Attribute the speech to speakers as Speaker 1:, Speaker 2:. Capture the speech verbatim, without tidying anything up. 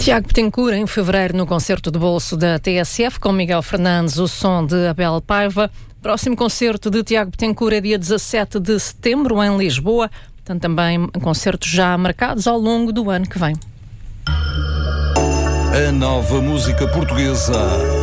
Speaker 1: Tiago Betancourt, em fevereiro, no concerto de bolso da T S F, com Miguel Fernandes, o som de Abel Paiva. Próximo concerto de Tiago Betancourt é dia dezassete de setembro, em Lisboa. Portanto, também concertos já marcados ao longo do ano que vem.
Speaker 2: A nova música portuguesa